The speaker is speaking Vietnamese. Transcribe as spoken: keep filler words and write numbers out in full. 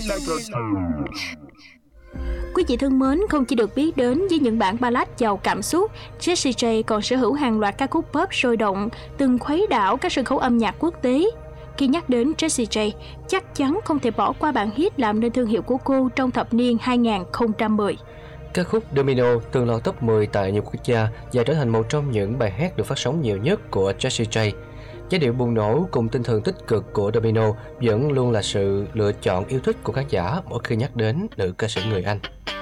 Quý vị thân mến, không chỉ được biết đến với những bản ballad giàu cảm xúc, Jessie J còn sở hữu hàng loạt ca khúc pop sôi động, từng khuấy đảo các sân khấu âm nhạc quốc tế. Khi nhắc đến Jessie J, chắc chắn không thể bỏ qua bản hit làm nên thương hiệu của cô trong thập niên hai không một không. Ca khúc Domino từng lọt top mười tại nhiều quốc gia và trở thành một trong những bài hát được phát sóng nhiều nhất của Jessie J. Giai điệu bùng nổ cùng tinh thần tích cực của Domino vẫn luôn là sự lựa chọn yêu thích của khán giả mỗi khi nhắc đến nữ ca sĩ người Anh.